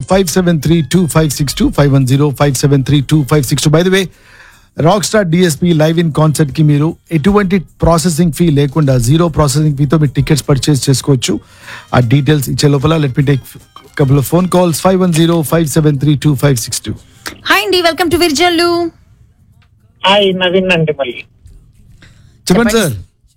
510-573-2562, 510-573-2562. By the way, rockstar DSP live in concert కి మీరు ఎటువంటి ప్రాసెసింగ్ ఫీ లేకుండా 0 ప్రాసెసింగ్ ఫీతో మీరు టికెట్స్ పర్చేస్ చేసుకోవచ్చు. ఆ డీటెయిల్స్ ఇచ్చే లోపల let me take couple of phone calls. 510-573-2562. Hi అండి, వెల్కమ్ టు విర్జల్లు. హాయ్, నవీన్ అండి. మళ్ళీ చెప్పండి sir.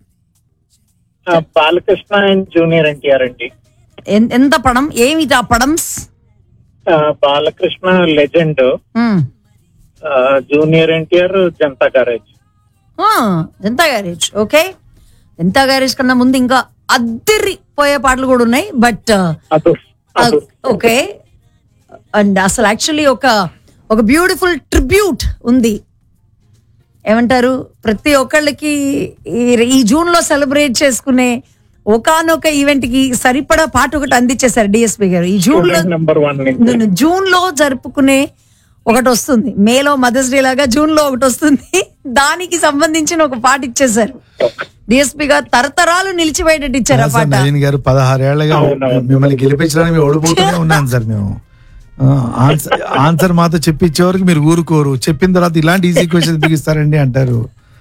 Balakrishna and junior NTR అండి. ఎంత పడం, ఏమిటి ఆ పడమ్స్? Balakrishna legend, junior NTR Janata garage. Janata garage, okay. Janata garage కన్నా ముందు ఇంకా అద్దరిపోయే పాటలు కూడా ఉన్నాయి, బట్ ఓకే. అండ్ అసలు యాక్చువల్లీ ఒక బ్యూటిఫుల్ ట్రిబ్యూట్ ఉంది. ఏమంటారు, ప్రతి ఒక్కళ్ళకి ఈ జూన్ లో సెలబ్రేట్ చేసుకునే ఒకానొక ఈవెంట్ కి సరిపడా పాట ఒకటి అందించేశారు డిఎస్పీ గారు. ఈ జూన్ లో జరుపుకునే ఒకటి వస్తుంది, మేలో మదర్స్ డే లాగా జూన్ లో ఒకటి వస్తుంది, దానికి సంబంధించిన ఒక పాట ఇచ్చేసారు డిఎస్పీ గారు. తరతరాలు నిలిచిపోయేటట్టు ఇచ్చారు ఆ పాట. నవీన్ గారు 16 ఏళ్లగా మిమ్మల్ని గెలిపించడానికి మేము ఓడిపోతూనే ఉన్నాం సార్. మేము ఆన్సర్ మాతో చెప్పించే వరకు మీరు ఊరుకోరు, చెప్పిన తర్వాత ఇలాంటి ఈజీ క్వశ్చన్ దిగిస్తారండి అంటారు.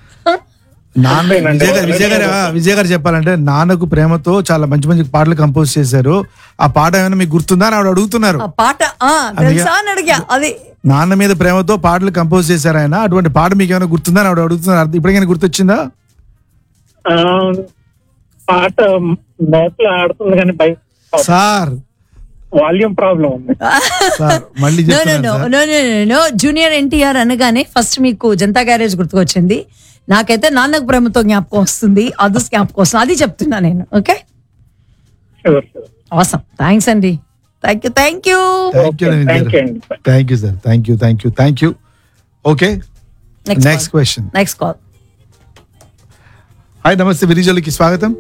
విజయ్ గారు చెప్పాలంటే నాన్నకు ప్రేమతో చాలా మంచి మంచి పాటలు కంపోజ్ చేశారు. ఆ పాట ఏమైనా మీకు గుర్తుందా అని ఆవిడ అడుగుతున్నారు. నాన్న మీద ప్రేమతో పాటలు కంపోజ్ చేశారు ఆయన, అటువంటి పాట మీకు ఏమైనా గుర్తుందా అని ఆవిడ అడుగుతున్నారు. ఇప్పటికైనా గుర్తొచ్చిందా? పాట ఆడుతుంది కానీ సార్ వాల్యూమ్ ప్రాబ్లం ఉంది సార్. మళ్ళీ జూనియర్ ఎన్టీఆర్ అనగానే ఫస్ట్ మీకు జనతా గ్యారేజ్ గుర్తుకొచ్చింది. నాకైతే నాన్నకు ప్రేమతో జ్ఞాపకం వస్తుంది, అదర్స్ జ్ఞాపకం వస్తుంది, అది చెప్తున్నా నేను. ఓకే, అవసరం. థ్యాంక్స్ అండి. Thank you sir. Thank you. Okay, next question. Next call. Hi, నమస్తే, విరిజల్కి స్వాగతం.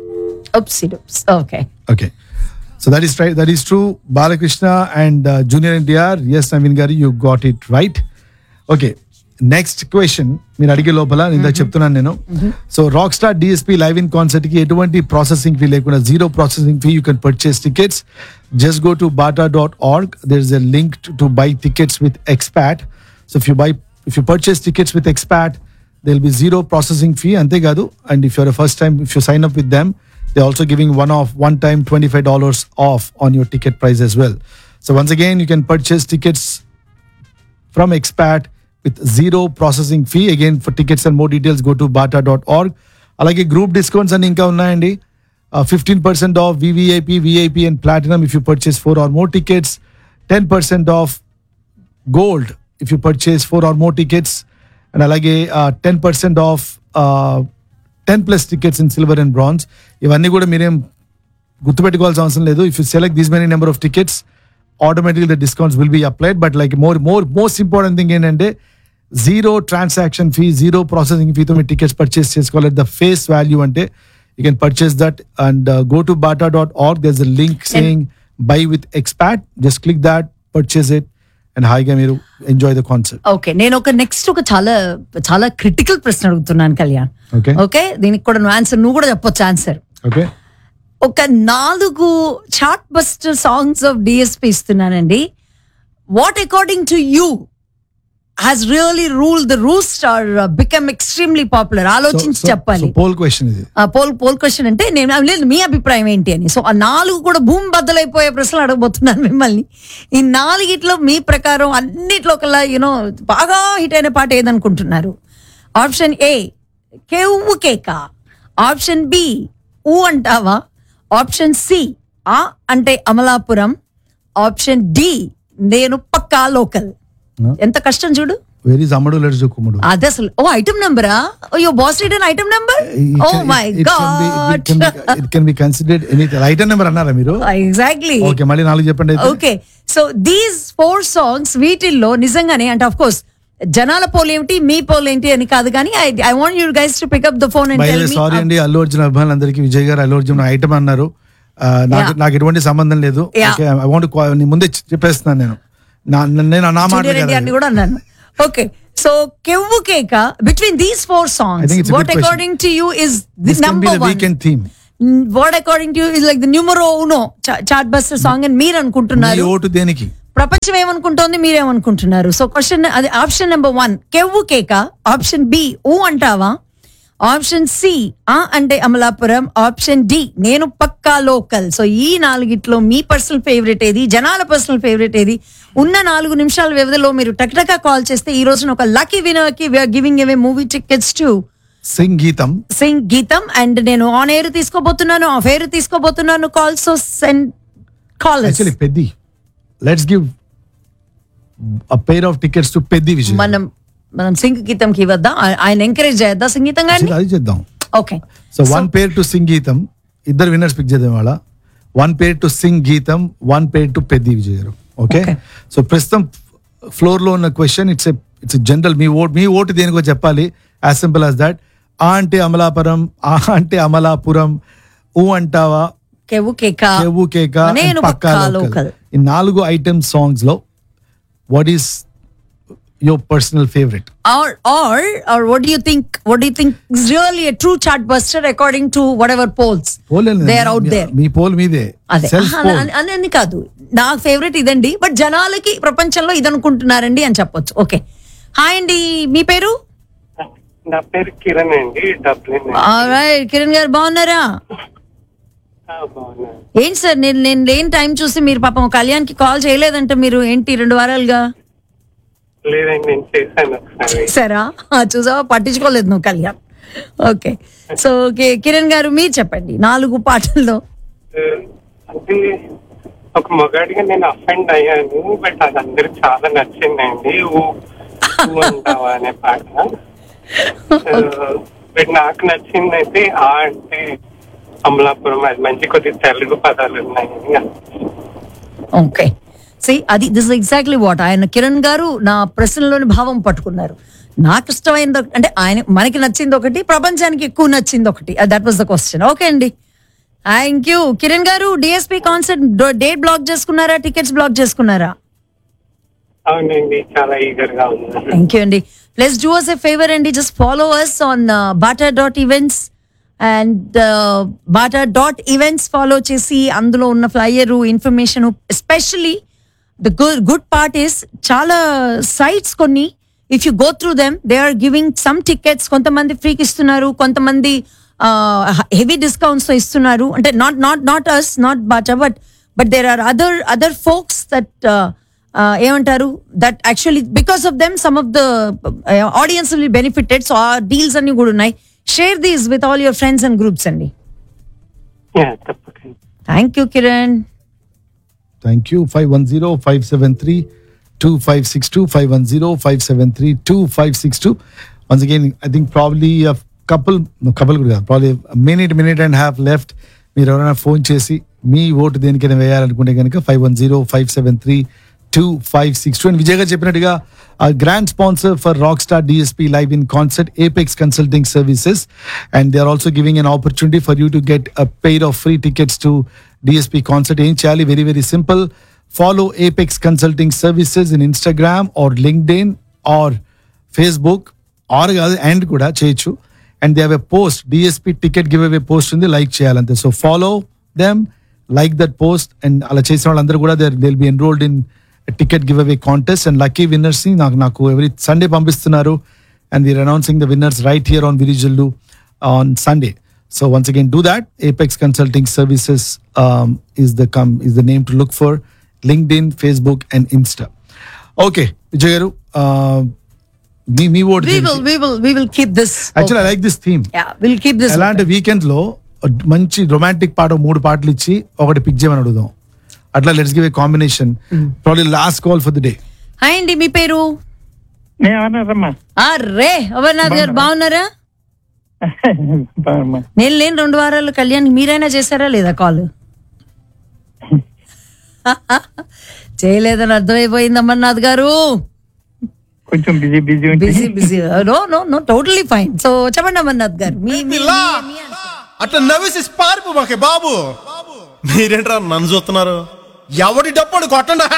Okay. So that is right. That is true. Balakrishna and Junior NTR. Yes, Naveen Gari, you got it right. Okay. Next question. మీరు అడిగే లోపల ఇందాక చెప్తున్నాను నేను. So rock star DSP live in concert కి ఎటువంటి ప్రాసెసింగ్ ఫీ లేకుండా 0 processing fee you can purchase tickets. Just go to bata.org. there is a link to buy tickets with expat. So if you purchase tickets with expat, there will be 0 processing fee. Ante kaadu. And if you're a first time, if you sign up with them, they're also giving one time $25 off on your ticket price as well. So once again, you can purchase tickets from expat with 0 processing fee. Again, for tickets and more details, go to bata.org. Alage group discounts and inka unnayandi. 15% off VVIP, VIP and platinum if you purchase 4 or more tickets. 10% off gold if you purchase 4 or more tickets. And alage 10% off 10+ tickets in silver and bronze. ఇవన్నీ కూడా మీరేం గుర్తుపెట్టుకోవాల్సిన అవసరం లేదు. If you select this many number of tickets, automatically the discounts will be applied. But like most important thing ఏంటంటే 0 transaction fee, 0 processing ఫీతో మీరు tickets purchase చేసుకోవాలి. The face value అంటే you can purchase that and go to bata.org. there's a link saying buy with expat. just click that, purchase it and హాయిగా మీరు enjoy the concert. Okay, నేను next ఒక చాలా చాలా critical ప్రశ్న అడుగుతున్నాను కళ్యాణ్. ఓకే, దీనికి కూడా నువ్వు కూడా చెప్పొచ్చు ఆన్సర్. ఓకే, ఒక 4 chart buster songs of DSP ఇస్తున్నానండి. What according to you has really ruled the roost or become extremely popular? ఆలోచించి చెప్పాలి. పోల్ క్వశ్చన్ ఇది. పోల్ క్వశ్చన్ అంటే నేను లేదు, మీ అభిప్రాయం ఏంటి అని. సో ఆ 4 కూడా భూమి బద్దలైపోయే ప్రశ్నలు అడగబోతున్నాను మిమ్మల్ని. ఈ 4 మీ ప్రకారం అన్నిట్లో కల్లా బాగా హిట్ అయిన పాట ఏదనుకుంటున్నారు? ఆప్షన్ ఏ కేవ్వు కేక, ఆప్షన్ బి ఊ అంటావా, ఆప్షన్ సి ఆ అంటే అమలాపురం, ఆప్షన్ డి నేను పక్కా లోకల్. ఎంత కష్టం చూడు. వెరీ అమ్మడు లెట్స్ కుమ్ముడు. అది అసలు ఐటమ్ నంబరా? యో boss return item number. Oh my God, it can be considered anything. Item number అన్నారా మీరు? ఎగ్జాక్ట్లీ. ఓకే, మళ్ళీ 4 చెప్పండి. ఓకే, సో దీస్ 4 సాంగ్స్ వీటిల్లో నిజంగానే అంటే ఆఫ్ కోర్స్ జనాల పోల్ ఏమిటి, మీ పోల్ ఏంటి అని కాదు, కానీ I want you guys to pick up the phone and tell me. Sorry అండి అల్లు అర్జున్ అభిమానులందరికీ, విజయ్ గారు అల్లు అర్జున్ ఐటమ్ అన్నారు, నాకు ఎటువంటి సంబంధం లేదు. ఓకే, ఐ వాంట్ ముందే చెప్పేస్తున్నాను నేను నా మాట కూడా అన్నాను. ఓకే, సో కెవ్వు కేక between these 4 songs, what according to you is the number one weekend theme? What according to you is like the numero uno chart buster song అని మీరు అనుకుంటున్నారు? మీ ఓటు దేనికి? ప్రపంచం ఏమనుకుంటోంది, మీరేమనుకుంటున్నారు? సో క్వశ్చన్ అది ఆప్షన్ నెంబర్ 1 కెవ్వు కేక, option B ఊ అంటావా, ఆప్షన్ సి ఆ అంటే అమలాపురం, ఆప్షన్ డి నేను పక్కా లోకల్. సో ఈ 4గిట్లో మీ పర్సనల్ ఫేవరెట్ ఏది, జనాల పర్సనల్ ఫేవరెట్ ఏది? ఉన్న 4 నిమిషాల వ్యవధిలో మీరు టక్టకా కాల్ చేస్తే ఈ రోజున ఒక లక్కీ విన్నర్ కి we are giving away movie tickets to sing గీతం. అండ్ నేను on air తీసుకోబోతున్నాను, of air తీసుకోబోతున్నాను calls. So send call. Actually Peddi, let's give a pair of tickets to Peddi Vijay. మనం సింగ్ గీతం కి ఇవ్వద్దా, ఆయన ఎంకరేజ్ చేద్దా సంగీతం గాని? అది చేద్దాం. Okay, so 1 pair to Singh గీతం, ఇద్దరు విన్నర్స్ పిక్ చేద్దాం వాళ్ళ. 1 pair to సింగ్ గీతం, 1 pair to పెద్ది విజయ్ గారు. ఓకే, సో ప్రస్తుతం ఫ్లోర్ లో ఉన్న question it's general. Me vote దేనికో చెప్పాలి, యాజ్ సింపుల్ యాజ్ దాట్. ఆ అంటే అమలాపురం, ఆ అంటే అమలాపురం, ఊ అంటావా, కెవ్వు కేక, నేను పక్కా లోకల్. ఈ 4 ఐటమ్ సాంగ్స్ లో what is your personal favourite? Or what do you think is really a true chart buster according to whatever polls they are out there? Me pole మీదే, సెల్ఫ్ పోల్ అని కాదు. నా favourite ఇదండి, but జనాలకి ప్రపంచంలో ఇది అనుకుంటున్నారండి అని చెప్పొచ్చు. ఓకే, హాయ్ అండి, మీ పేరు? నా పేరు కిరణ్ అండి, డబ్లిన్. ఆల్రైట్ కిరణ్ గారు, బాగున్నారా? ఏంటి సార్, నేను లేని టైం చూసి మీరు పాపం కళ్యాణ్కి కాల్ చేయలేదంటే మీరు ఏంటి 2 వారాలుగా? లేదండి, నేను చేశాను ఒకసారి. సరా, చూసావా, పట్టించుకోలేదు నువ్వు Kalyan. Okay, so okay Kiran గారు, మీరు చెప్పండి 4 పాటల్లో. అంటే ఒక మగాడిగా నేను అఫెండ్ అయ్యాను, బట్ అది అందరికి చాలా నచ్చిందండి. ఊ అంటావా అనే పాట. బట్ నాకు నచ్చింది అయితే ఆ అంటే అమలాపురం. అది మంచి కొద్ది తెలుగు పదాలు ఉన్నాయి. ఓకే, అది దిస్ ఎగ్జాక్ట్లీ వాట్ ఆయన కిరణ్ గారు నా ప్రశ్నలోని భావం పట్టుకున్నారు. నాకు ఇష్టమైంది అంటే ఆయన మనకి నచ్చింది ఒకటి, ప్రపంచానికి ఎక్కువ నచ్చింది ఒకటి. That was the question. Okay అండి, థ్యాంక్ యూ కిరణ్ గారు. డిఎస్పీ కాన్సర్ట్ డేట్ బ్లాక్ చేసుకున్నారా, టికెట్స్ బ్లాక్ చేసుకున్నారా? అవునండి, చాలా ఈగర్ గా ఉన్నారు. థ్యాంక్ యూ అండి. Please do us a favour అండి, just follow us on bata.events and bata.events follow చేసి అందులో ఉన్న flyer information, especially the good part is చాలా సైట్స్ కొన్ని, if you go through them they are giving some tickets. కొంతమంది ఫ్రీకి ఇస్తున్నారు, కొంతమంది heavy discounts తో ఇస్తున్నారు. అంటే not us, not Bata, but there are other folks that ఏమంటారు, that actually because of them some of the audience will benefited. So ఆ deals అన్ని కూడా ఉన్నాయి. Share these with all your friends and groups అండి. Thank you Kiran. Thank you. 510-573-2562, 510-573-2562. Once again, I think probably a couple కూడా కాదు, probably a minute and a half left. మీరు ఎవరైనా phone చేసి మీ ఓటు దేనికైనా వేయాలనుకుంటే కనుక 510-573-2562. అండ్ విజయ్ గారు చెప్పినట్టుగా grand sponsor for rock star DSP live in concert apex consulting services, and they are also giving an opportunity for you to get a pair of free tickets to DSP concert. ఏం చేయాలి? Very very simple. Follow apex consulting services in Instagram are LinkedIn are Facebook, are కాదు and కూడా చేయొచ్చు. And they have a post, DSP ticket give away post ఉంది, like చేయాలంతే. So follow them, like that post, and అలా చేసిన వాళ్ళందరూ కూడా they will be enrolled in ticket give away contest. And lucky winners ని నాకు every Sunday పంపిస్తున్నారు, and we are announcing the winners right here on Virijallu on Sunday. So once again, do that. Apex Consulting Services is the name to look for. LinkedIn, Facebook, and Insta. Okay, Vijay garu, me vote. We will keep this. Actually, I like this theme. Yeah, we'll keep this. అలాంటి weekend లో మంచి romantic పాట 3 పాటలు ఇచ్చి ఒకటి pick చేయమని అడుగుదాం. అట్లా let's give a combination. Probably last call for the day. Hi అండి, మీ పేరు? అరే అమర్నాథ్ గారు, బాగున్నారా? నేను లేని 2 వారాలు కళ్యాణ్ మీరైనా చేశారా లేదా కాల్? చేయలేదని అర్థమైపోయింది అమర్నాథ్ గారు. కొంచెం busy. No totally fine. So చెప్పండి అమర్నాథ్ గారు, అట్లా నవ్వేసి పారిపో మాకే బాబు. మీరేంట్రా నన్ను చూస్తున్నారు? ఎవడి డప్పుడు కొట్టండా.